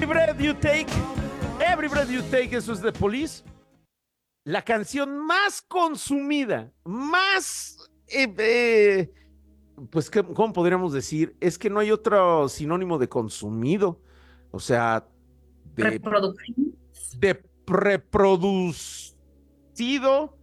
Breath You Take, Every Breath You Take, eso es de Police. La canción más consumida, pues, ¿cómo podríamos decir? Es que no hay otro sinónimo de consumido, o sea, de, Reproducción. de reproducido.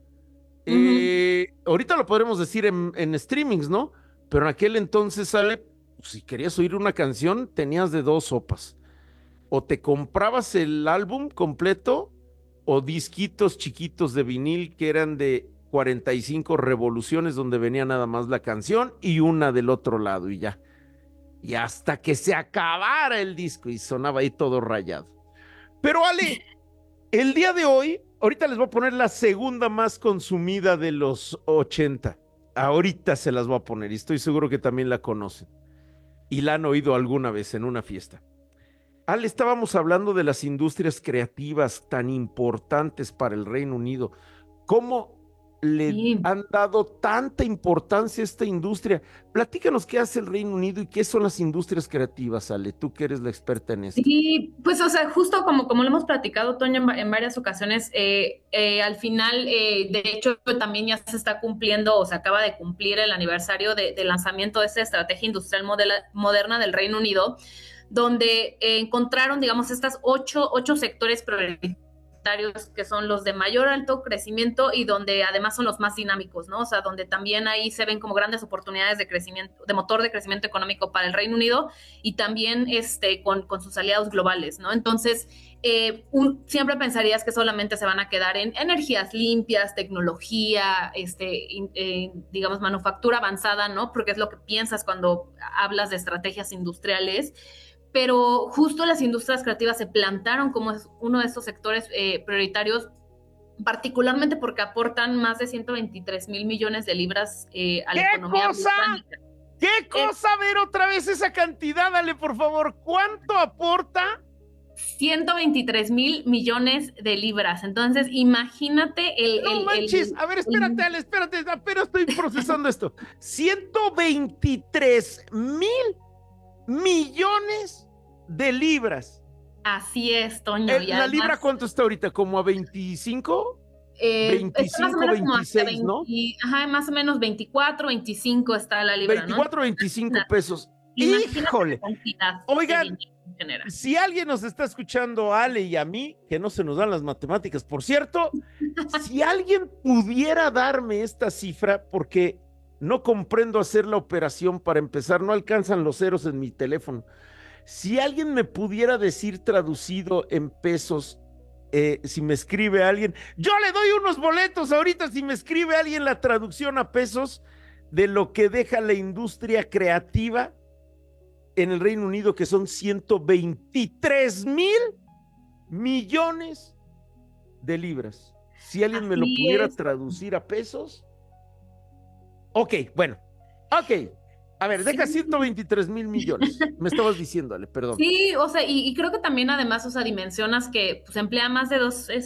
Ahorita lo podremos decir en streamings, ¿no? Pero en aquel entonces sale, si querías oír una canción, tenías de dos sopas. O te comprabas el álbum completo o disquitos chiquitos de vinil que eran de 45 revoluciones donde venía nada más la canción y una del otro lado y ya. Y hasta que se acabara el disco y sonaba ahí todo rayado. Pero Ale, el día de hoy, ahorita les voy a poner la segunda más consumida de los 80. Ahorita se las voy a poner y estoy seguro que también la conocen y la han oído alguna vez en una fiesta. Ale, estábamos hablando de las industrias creativas tan importantes para el Reino Unido. ¿Cómo le Sí. han dado tanta importancia a esta industria? Platícanos qué hace el Reino Unido y qué son las industrias creativas, Ale, tú que eres la experta en esto. Sí, pues, o sea, justo como lo hemos platicado, Toño, en varias ocasiones, al final, de hecho, también ya se está cumpliendo o se acaba de cumplir el aniversario del lanzamiento de esta estrategia industrial moderna del Reino Unido, donde encontraron, digamos, estas ocho sectores prioritarios que son los de mayor alto crecimiento y donde además son los más dinámicos, ¿no? O sea, donde también ahí se ven como grandes oportunidades de crecimiento, de motor de crecimiento económico para el Reino Unido y también con sus aliados globales, ¿no? Entonces, siempre pensarías que solamente se van a quedar en energías limpias, tecnología, digamos, manufactura avanzada, ¿no? Porque es lo que piensas cuando hablas de estrategias industriales, pero justo las industrias creativas se plantaron como uno de estos sectores prioritarios, particularmente porque aportan más de 123 mil millones de libras a la economía británica. ¿Qué cosa? A ver otra vez esa cantidad, dale por favor. ¿Cuánto aporta? 123 mil millones de libras. Entonces, imagínate No manches. A ver, espérate, Ale, espérate. Apenas estoy procesando esto. 123 mil millones de libras. Así es, Toño. ¿La libra cuánto está ahorita? ¿Como a 25? 25, 26, ¿no? Ajá, más o menos 24, 25 está la libra, 24, ¿no? 25 pesos. Imagínate. ¡Híjole! Oigan, si alguien nos está escuchando, Ale y a mí, que no se nos dan las matemáticas, por cierto, si alguien pudiera darme esta cifra, porque no comprendo hacer la operación para empezar, no alcanzan los ceros en mi teléfono. Si alguien me pudiera decir traducido en pesos, si me escribe alguien, yo le doy unos boletos ahorita si me escribe alguien la traducción a pesos de lo que deja la industria creativa en el Reino Unido, que son 123 mil millones de libras. Si alguien me lo pudiera traducir a pesos. Ok, bueno, ok. A ver, deja 123 mil millones. Me estabas diciendo, Ale, perdón. Sí, o sea, y creo que también además, o sea, dimensionas que pues emplea más de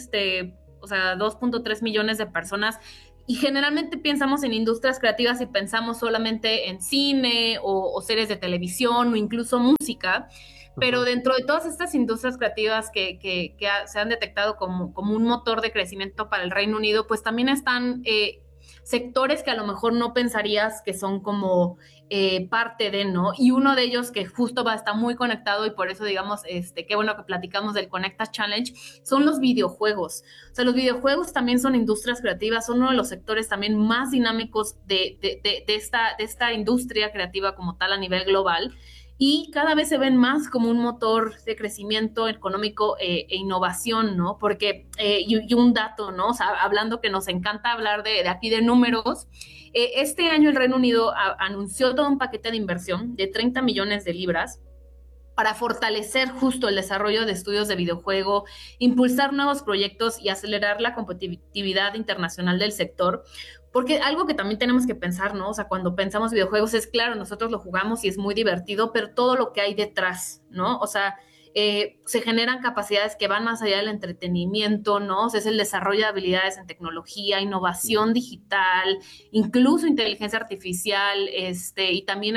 2.3 millones de personas. Y generalmente pensamos en industrias creativas y pensamos solamente en cine o series de televisión o incluso música. Pero dentro de todas estas industrias creativas que se han detectado como un motor de crecimiento para el Reino Unido, pues también están sectores que a lo mejor no pensarías que son como parte de, ¿no? Y uno de ellos que justo va a estar muy conectado y por eso, digamos, qué bueno que platicamos del Conecta Challenge, son los videojuegos. O sea, los videojuegos también son industrias creativas, son uno de los sectores también más dinámicos de esta industria creativa como tal a nivel global. Y cada vez se ven más como un motor de crecimiento económico e innovación, ¿no? Porque, y un dato, ¿no? O sea, hablando que nos encanta hablar de aquí de números, este año el Reino Unido anunció todo un paquete de inversión de 30 millones de libras para fortalecer justo el desarrollo de estudios de videojuego, impulsar nuevos proyectos y acelerar la competitividad internacional del sector. Porque algo que también tenemos que pensar, ¿no? O sea, cuando pensamos videojuegos es claro, nosotros lo jugamos y es muy divertido, pero todo lo que hay detrás, ¿no? O sea, se generan capacidades que van más allá del entretenimiento, ¿no? O sea, es el desarrollo de habilidades en tecnología, innovación digital, incluso inteligencia artificial, y también esos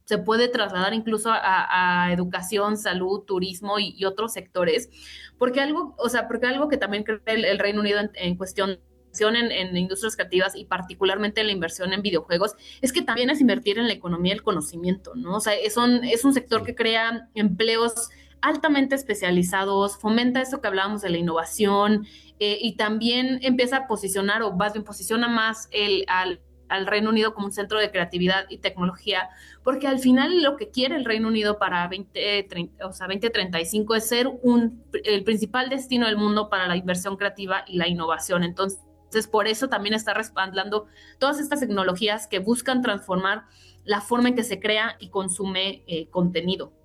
se puede trasladar incluso a educación, salud, turismo y otros sectores, porque algo, o sea, porque algo que también cree el Reino Unido en cuestión en industrias creativas y particularmente en la inversión en videojuegos, es que también es invertir en la economía del conocimiento, ¿no? O sea, es un sector que crea empleos altamente especializados, fomenta eso que hablábamos de la innovación, y también empieza a posicionar, o más bien posiciona más al Reino Unido como un centro de creatividad y tecnología, porque al final lo que quiere el Reino Unido para 2030, o sea, 2035 es ser el principal destino del mundo para la inversión creativa y la innovación. Entonces, por eso también está respaldando todas estas tecnologías que buscan transformar la forma en que se crea y consume contenido.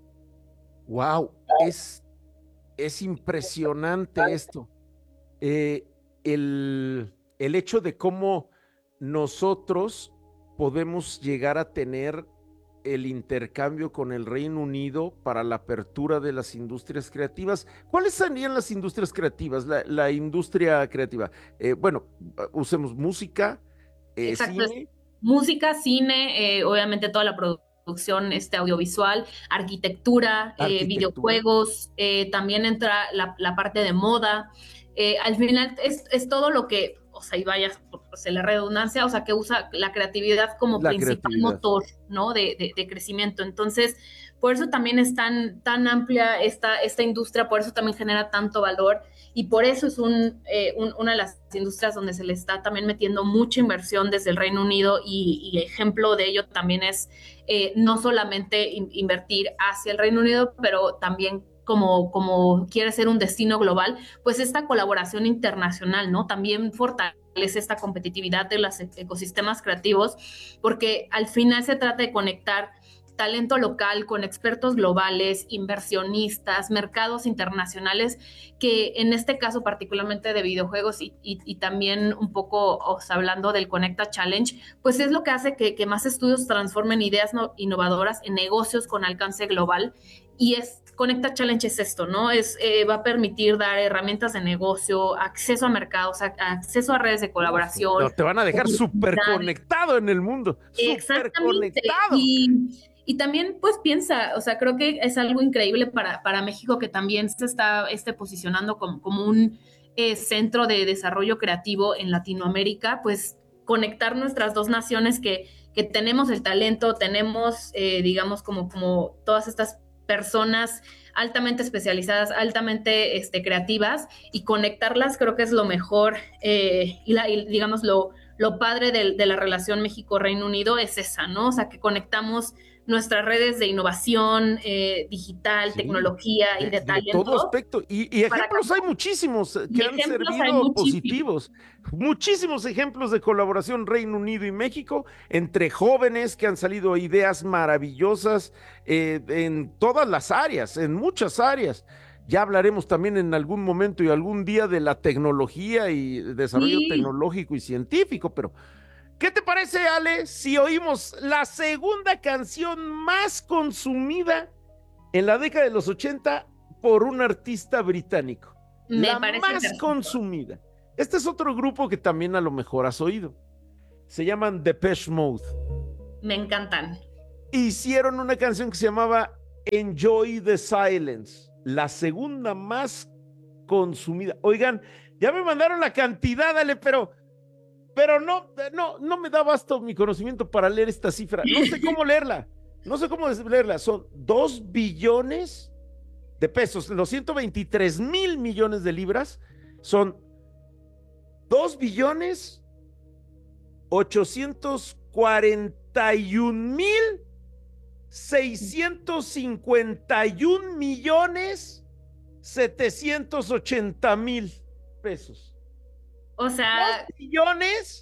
Wow, es impresionante esto. Eh, el hecho de cómo nosotros podemos llegar a tener el intercambio con el Reino Unido para la apertura de las industrias creativas. ¿Cuáles serían las industrias creativas? La industria creativa. Bueno, usemos música, Exacto, es cine, música, cine, obviamente toda la producción audiovisual, arquitectura, arquitectura. videojuegos, también entra la parte de moda. Al final es todo lo que, o sea, y vaya, pues, la redundancia, o sea, que usa la creatividad como La principal creatividad. motor, ¿no? De crecimiento. Entonces, por eso también es tan amplia esta industria, por eso también genera tanto valor y por eso es una de las industrias donde se le está también metiendo mucha inversión desde el Reino Unido y ejemplo de ello también es no solamente invertir hacia el Reino Unido, pero también como quiere ser un destino global, pues esta colaboración internacional, ¿no? También fortalece esta competitividad de los ecosistemas creativos, porque al final se trata de conectar talento local con expertos globales, inversionistas, mercados internacionales, que en este caso particularmente de videojuegos y también un poco, o sea, hablando del Conecta Challenge, pues es lo que hace que más estudios transformen ideas innovadoras en negocios con alcance global. Y Conecta Challenge es esto, ¿no? Va a permitir dar herramientas de negocio, acceso a mercados, acceso a redes de Uf, colaboración, no, te van a dejar súper oportunidades. conectado en el mundo, súper Exactamente. conectado. Y también, pues piensa, o sea, creo que es algo increíble para México que también se está posicionando como un centro de desarrollo creativo en Latinoamérica, pues conectar nuestras dos naciones que tenemos el talento, tenemos, digamos, como todas estas personas altamente especializadas, altamente creativas, y conectarlas creo que es lo mejor y digamos lo padre de la relación México-Reino Unido es esa, ¿no? O sea, que conectamos nuestras redes de innovación digital, Sí, tecnología y de de todo talento aspecto. Y para ejemplos hay cambiar. muchísimos que Y han ejemplos hay servido muchísimos. positivos. Muchísimos ejemplos de colaboración Reino Unido y México entre jóvenes que han salido ideas maravillosas en todas las áreas, en muchas áreas. Ya hablaremos también en algún momento y algún día de la tecnología y desarrollo Sí, tecnológico y científico, pero ¿qué te parece, Ale, si oímos la segunda canción más consumida en la década de los 80 por un artista británico? me La parece más perfecto. consumida. Este es otro grupo que también a lo mejor has oído. Se llaman Depeche Mode. Me encantan. Hicieron una canción que se llamaba Enjoy the Silence, la segunda más consumida. Oigan, ya me mandaron la cantidad, Ale, pero no me da basto mi conocimiento para leer esta cifra. No sé cómo leerla. No sé cómo leerla. Son 2 billones de pesos. Los 123 mil millones de libras son 2 billones 841 millones 780 mil pesos. O Dos sea, billones,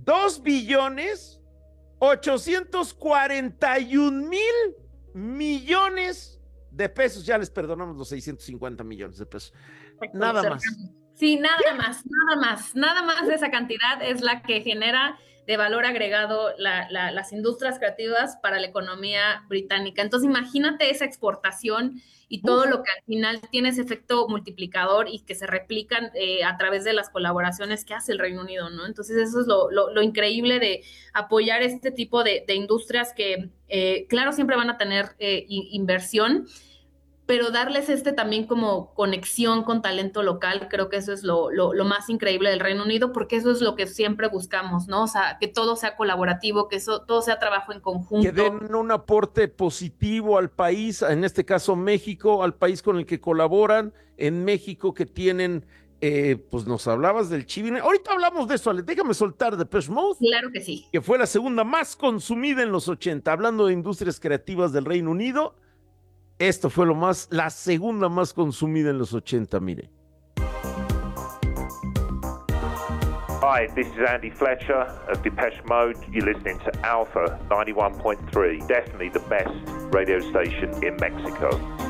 2 billones 841 mil millones de pesos. Ya les perdonamos los 650 millones de pesos. perfecto, lo Nada más. cerramos. Sí, nada más de esa cantidad es la que genera valor agregado las industrias creativas para la economía británica. Entonces, imagínate esa exportación y todo lo que al final tiene ese efecto multiplicador y que se replican a través de las colaboraciones que hace el Reino Unido, ¿no? Entonces, eso es lo increíble de apoyar este tipo de industrias que, claro, siempre van a tener inversión, pero darles también como conexión con talento local, creo que eso es lo más increíble del Reino Unido, porque eso es lo que siempre buscamos, ¿no? O sea, que todo sea colaborativo, que todo sea trabajo en conjunto. Que den un aporte positivo al país, en este caso México, al país con el que colaboran, en México que tienen, pues nos hablabas del Chivine. Ahorita hablamos de eso, Ale, déjame soltar Depeche Mode. Claro que sí. Que fue la segunda más consumida en los 80, hablando de industrias creativas del Reino Unido. Esto fue la segunda más consumida en los 80, mire. Hi, this is Andy Fletcher of Depeche Mode. You're listening to Alpha 91.3, definitely the best radio station in Mexico.